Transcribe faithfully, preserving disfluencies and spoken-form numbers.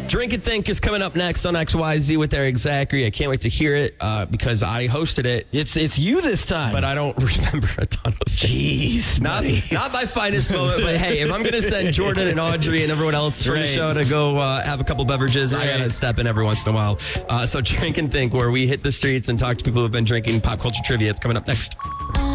Drink and Think is coming up next on X Y Z with Eric Zachary. I can't wait to hear it uh, because I hosted it. It's it's you this time. But I don't remember a ton of things. Jeez, not, buddy. not my finest moment, but hey, if I'm going to send Jordan and Audrey and everyone else from Right. the show to go uh, have a couple beverages, I got to Right. step in every once in a while. Uh, so Drink and Think, where we hit the streets and talk to people who have been drinking pop culture trivia. It's coming up next.